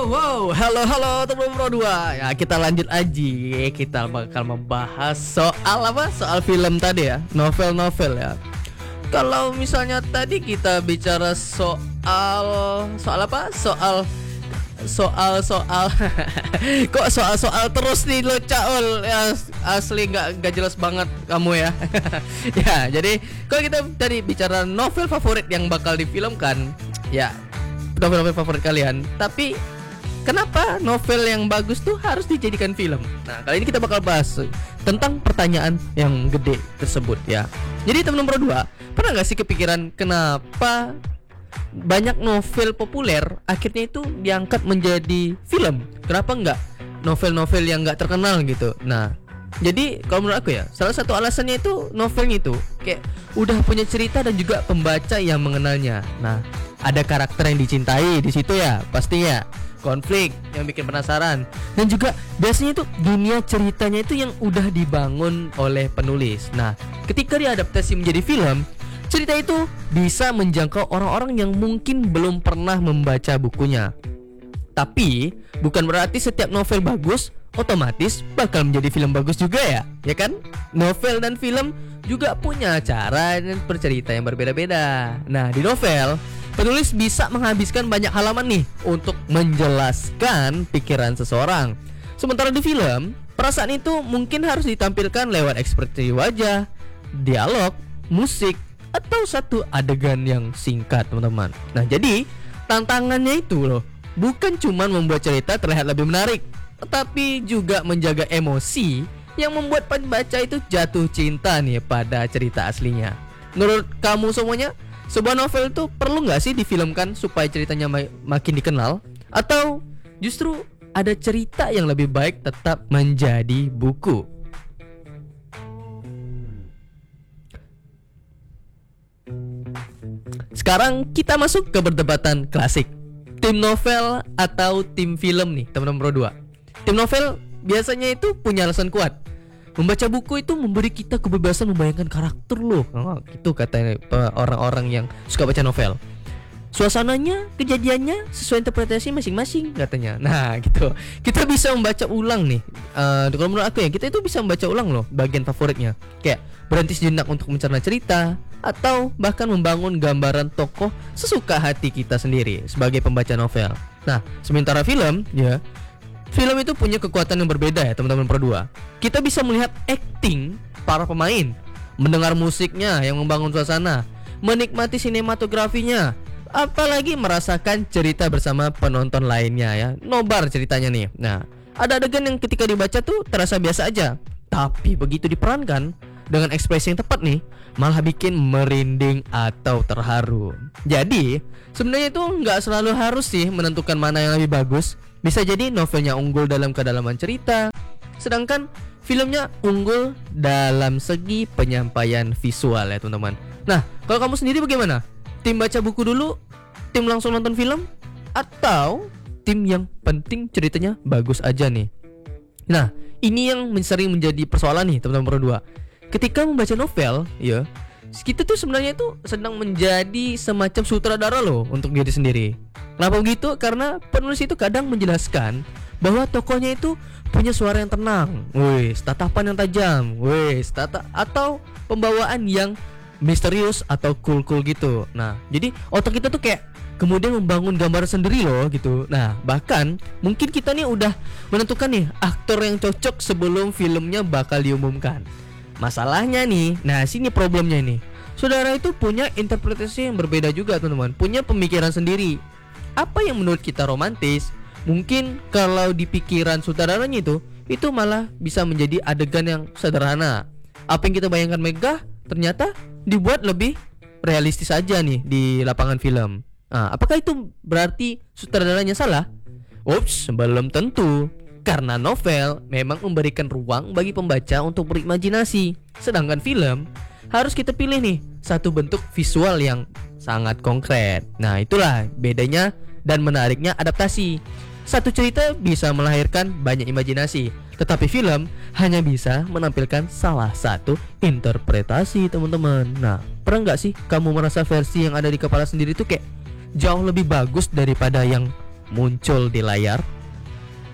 Halo teman Pro 2. Ya, kita lanjut aja. Kita bakal membahas soal apa? Soal film tadi ya, novel ya. Kalau misalnya tadi kita bicara soal apa? Soal kok soal terus nih lo Caul ya, asli nggak jelas banget kamu ya. Ya, jadi kalau kita tadi bicara novel favorit yang bakal difilmkan, ya novel favorit kalian. Tapi kenapa novel yang bagus tuh harus dijadikan film? Nah, kali ini kita bakal bahas tentang pertanyaan yang gede tersebut ya. Jadi teman-teman Pro 2, pernah gak sih kepikiran kenapa banyak novel populer akhirnya itu diangkat menjadi film? Kenapa enggak novel-novel yang enggak terkenal gitu? Nah, jadi kalau menurut aku ya, salah satu alasannya itu novelnya itu kayak udah punya cerita dan juga pembaca yang mengenalnya. Nah, ada karakter yang dicintai di situ ya, pastinya konflik yang bikin penasaran, dan juga biasanya itu dunia ceritanya itu yang udah dibangun oleh penulis. Nah, ketika diadaptasi menjadi film, cerita itu bisa menjangkau orang-orang yang mungkin belum pernah membaca bukunya. Tapi bukan berarti setiap novel bagus otomatis bakal menjadi film bagus juga ya kan? Novel dan film juga punya cara dan bercerita yang berbeda-beda. Nah, di novel penulis bisa menghabiskan banyak halaman nih untuk menjelaskan pikiran seseorang. Sementara di film, perasaan itu mungkin harus ditampilkan lewat ekspresi wajah, dialog, musik, atau satu adegan yang singkat, teman-teman. Nah, jadi tantangannya itu loh, bukan cuma membuat cerita terlihat lebih menarik, tetapi juga menjaga emosi yang membuat pembaca itu jatuh cinta nih pada cerita aslinya. Menurut kamu semuanya, sebuah novel itu perlu nggak sih difilmkan supaya ceritanya makin dikenal? Atau justru ada cerita yang lebih baik tetap menjadi buku? Sekarang kita masuk ke perdebatan klasik, tim novel atau tim film nih teman-teman Pro 2. Tim novel biasanya itu punya alasan kuat. Membaca buku itu memberi kita kebebasan membayangkan karakter loh. Gitu kata orang-orang yang suka baca novel. Suasananya, kejadiannya sesuai interpretasi masing-masing katanya. Nah gitu, kita bisa membaca ulang nih. Kalau menurut aku ya, kita itu bisa membaca ulang loh bagian favoritnya. Kayak berhenti sejenak untuk mencerna cerita, atau bahkan membangun gambaran tokoh sesuka hati kita sendiri sebagai pembaca novel. Nah, sementara film ya, film itu punya kekuatan yang berbeda ya teman-teman Pro 2. Kita bisa melihat acting para pemain, mendengar musiknya yang membangun suasana, menikmati sinematografinya, apalagi merasakan cerita bersama penonton lainnya ya. Nobar ceritanya nih. Nah, ada adegan yang ketika dibaca tuh terasa biasa aja, tapi begitu diperankan dengan ekspresi yang tepat nih, malah bikin merinding atau terharu. Jadi sebenarnya itu nggak selalu harus sih menentukan mana yang lebih bagus. Bisa jadi novelnya unggul dalam kedalaman cerita, sedangkan filmnya unggul dalam segi penyampaian visual ya teman-teman. Nah, kalau kamu sendiri bagaimana? Tim baca buku dulu, tim langsung nonton film, atau tim yang penting ceritanya bagus aja nih? Nah, ini yang sering menjadi persoalan nih teman-teman Pro 2. Ketika membaca novel, ya, kita tuh sebenarnya itu sedang menjadi semacam sutradara loh untuk diri sendiri. Kenapa begitu? Karena penulis itu kadang menjelaskan bahwa tokohnya itu punya suara yang tenang, tatapan yang tajam, atau pembawaan yang misterius atau cool gitu. Nah, jadi otak kita tuh kayak kemudian membangun gambar sendiri loh gitu. Nah, bahkan mungkin kita nih udah menentukan nih aktor yang cocok sebelum filmnya bakal diumumkan. Masalahnya nih, nah sini problemnya nih, saudara itu punya interpretasi yang berbeda juga teman-teman, punya pemikiran sendiri. Apa yang menurut kita romantis, mungkin kalau di pikiran saudaranya itu malah bisa menjadi adegan yang sederhana. Apa yang kita bayangkan megah, ternyata dibuat lebih realistis aja nih di lapangan film. Nah, apakah itu berarti sutradaranya salah? Ups, belum tentu. Karena novel memang memberikan ruang bagi pembaca untuk berimajinasi, sedangkan film harus kita pilih nih satu bentuk visual yang sangat konkret. Nah, itulah bedanya dan menariknya adaptasi. Satu cerita bisa melahirkan banyak imajinasi, tetapi film hanya bisa menampilkan salah satu interpretasi, teman-teman. Nah, pernah nggak sih kamu merasa versi yang ada di kepala sendiri tuh kayak jauh lebih bagus daripada yang muncul di layar